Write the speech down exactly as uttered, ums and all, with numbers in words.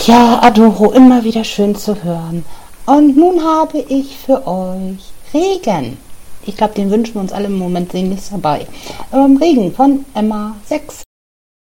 Ja, Adoro, immer wieder schön zu hören. Und nun habe ich für euch Regen. Ich glaube, den wünschen wir uns alle im Moment sehnlichst dabei. Ähm, Regen von Emma sechs.